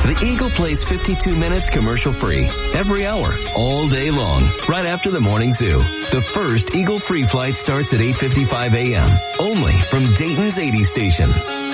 The Eagle plays 52 minutes commercial-free every hour, all day long, right after the morning zoo. The first Eagle free flight starts at 8:55 a.m., only from Dayton's 80 station.